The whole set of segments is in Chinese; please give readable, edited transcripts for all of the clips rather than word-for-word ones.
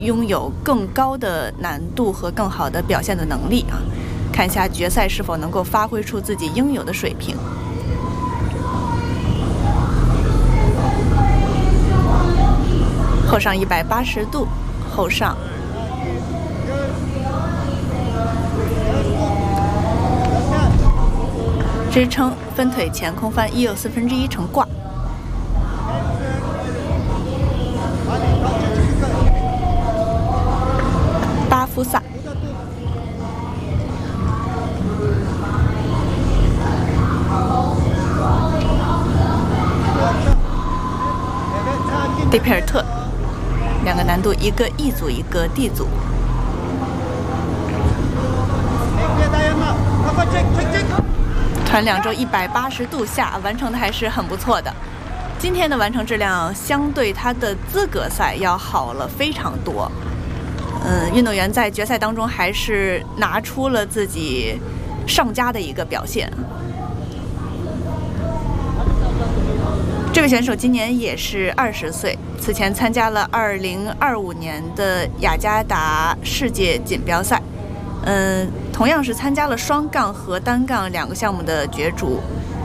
拥有更高的难度和更好的表现的能力啊！看一下决赛是否能够发挥出自己应有的水平。后上180度，后上。支撑分腿前空翻1又1/4成挂。巴夫萨。迪佩尔特，两个难度，一个 E 组，一个 D 组。团2周180度下，完成的还是很不错的。今天的完成质量相对他的资格赛要好了非常多。运动员在决赛当中还是拿出了自己上佳的一个表现。这位选手今年也是20岁，此前参加了2025年的雅加达世界锦标赛。同样是参加了双杠和单杠2个项目的角逐。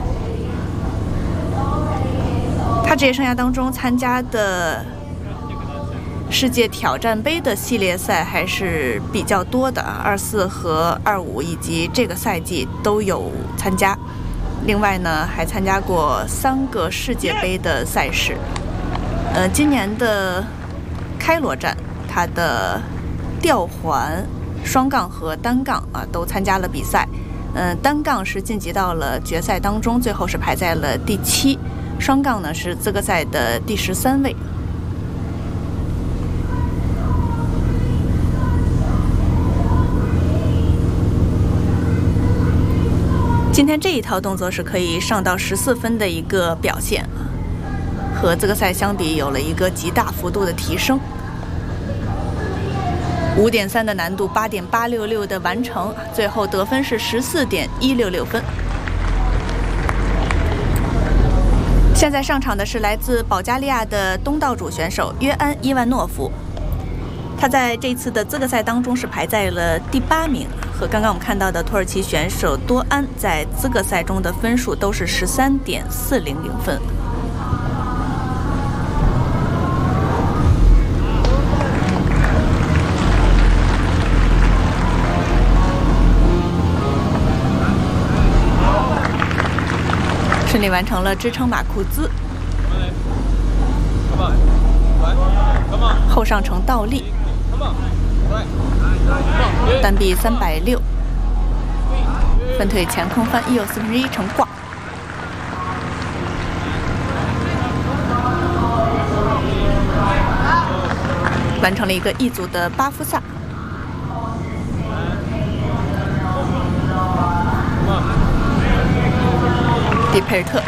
他职业生涯当中参加的世界挑战杯的系列赛还是比较多的，24和25以及这个赛季都有参加。另外呢，还参加过3个世界杯的赛事。今年的开罗站，他的吊环、双杠和单杠都参加了比赛。单杠是晋级到了决赛当中，最后是排在了第7。双杠呢是资格赛的第13位。今天这一套动作是可以上到14分的一个表现，和资格赛相比有了一个极大幅度的提升。5.3的难度，8.866的完成，最后得分是14.166分。现在上场的是来自保加利亚的东道主选手约安·伊万诺夫，他在这次的资格赛当中是排在了第8名，和刚刚我们看到的土耳其选手多安在资格赛中的分数都是13.400分。顺利完成了支撑马库兹，后上成倒立，单臂360，分腿前空翻1又1/4成挂，完成了一个一组的巴夫萨。迪佩尔特，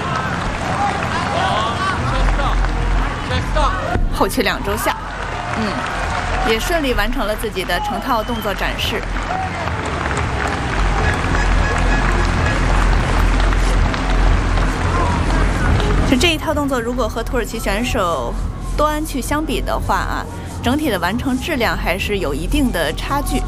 后屈2周下，也顺利完成了自己的成套动作展示。就这一套动作，如果和土耳其选手多安去相比的话整体的完成质量还是有一定的差距。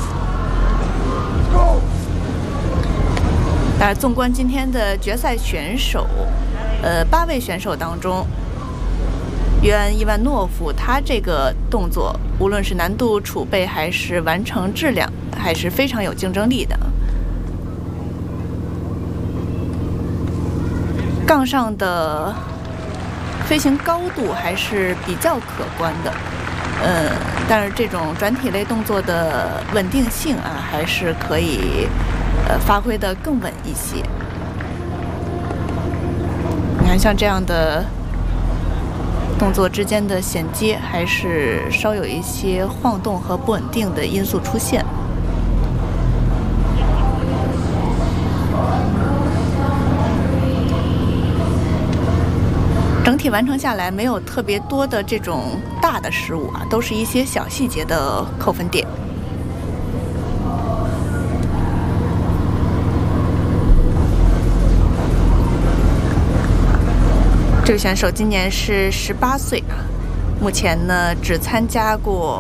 但是纵观今天的决赛选手，8位选手当中，约安·伊万诺夫他这个动作，无论是难度储备还是完成质量，还是非常有竞争力的。杠上的飞行高度还是比较可观的，但是这种转体类动作的稳定性还是可以发挥得更稳一些。你看，像这样的动作之间的衔接，还是稍有一些晃动和不稳定的因素出现。整体完成下来，没有特别多的这种大的失误都是一些小细节的扣分点。这位选手今年是18岁目前呢只参加过